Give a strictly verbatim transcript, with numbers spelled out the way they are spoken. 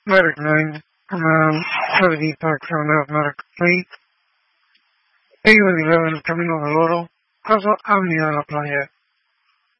Medic nine, um, seventy Park seven F Medic three, eight eleven Camino del Oro, Paso Avenida de la Playa.